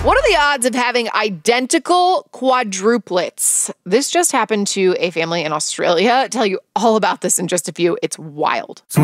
What are the odds of having identical quadruplets? This just happened to a family in Australia. I'll tell you all about this in just a few. It's wild. So